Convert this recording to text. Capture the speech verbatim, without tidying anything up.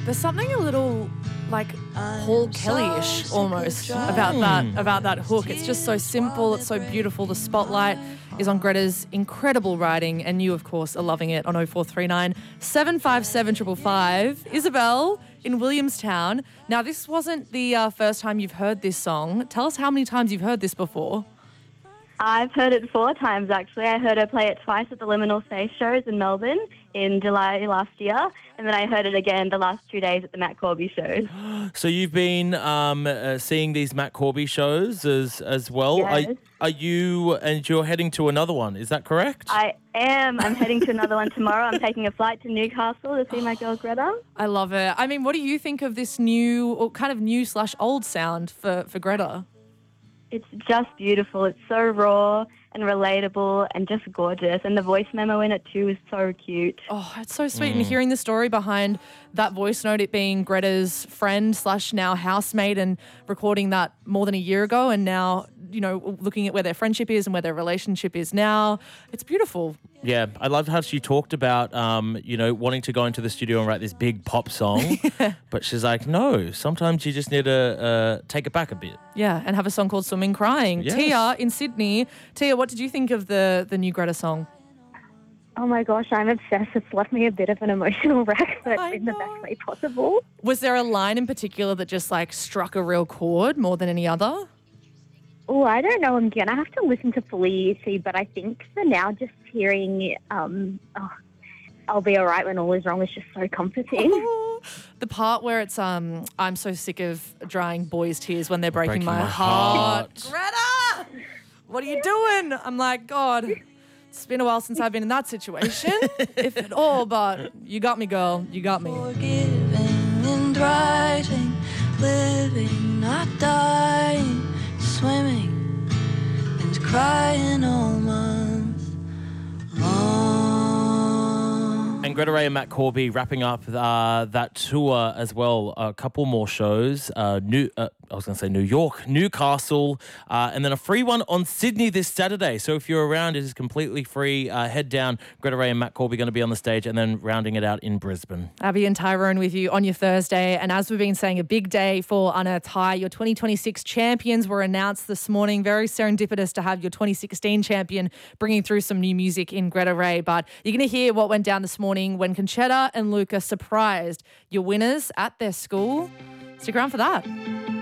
There's something a little like Paul Kelly-ish almost about that about that hook. It's just so simple. It's so beautiful. The spotlight is on Greta's incredible writing, and you, of course, are loving it on oh four three nine, seven five seven, five five five. Isabel in Williamstown. Now, this wasn't the uh, first time you've heard this song. Tell us how many times you've heard this before. I've heard it four times, actually. I heard her play it twice at the Liminal Space shows in Melbourne in July last year, and then I heard it again the last two days at the Matt Corby shows. So you've been um, uh, seeing these Matt Corby shows as as well. Yes. Are, are you, and you're heading to another one, is that correct? I am. I'm heading to another one tomorrow. I'm taking a flight to Newcastle to see my girl Greta. I love it. I mean, what do you think of this new, or kind of new slash old sound for, for Greta? It's just beautiful. It's so raw and relatable and just gorgeous. And the voice memo in it too is so cute. Oh, it's so sweet. Mm. And hearing the story behind that voice note, it being Greta's friend slash now housemate, and recording that more than a year ago, and now, you know, looking at where their friendship is and where their relationship is now. It's beautiful. Yeah, I loved how she talked about, um, you know, wanting to go into the studio and write this big pop song. Yeah. But she's like, no, sometimes you just need to uh, take it back a bit. Yeah, and have a song called Swimming Crying. Yes. Tia in Sydney. Tia, what did you think of the, the new Greta song? Oh my gosh, I'm obsessed. It's left me a bit of an emotional wreck, but I in know. the best way possible. Was there a line in particular that just like struck a real chord more than any other? Oh, I don't know. I'm going to have to listen to fully see, but I think for now, just hearing um, oh, I'll Be All Right When All Is Wrong is just so comforting. Oh, the part where it's, um, I'm so sick of drying boys' tears when they're breaking, breaking my, my heart. heart. Greta, what are you doing? I'm like, God, it's been a while since I've been in that situation, if at all, but you got me, girl. You got me. Forgiving and writing, living, not dying, swimming and crying all month long. And Greta Ray and Matt Corby wrapping up uh, that tour as well. A couple more shows. Uh, New, uh, I was going to say New York, Newcastle, uh, and then a free one on Sydney this Saturday. So if you're around, it is completely free. Uh, head down. Greta Ray and Matt Corby going to be on the stage, and then rounding it out in Brisbane. Abby and Tyrone with you on your Thursday. And as we've been saying, a big day for Unearthed High. Your twenty twenty-six champions were announced this morning. Very serendipitous to have your twenty sixteen champion bringing through some new music in Greta Ray. But you're going to hear what went down this morning when Conchetta and Luca surprised your winners at their school. Stick around for that.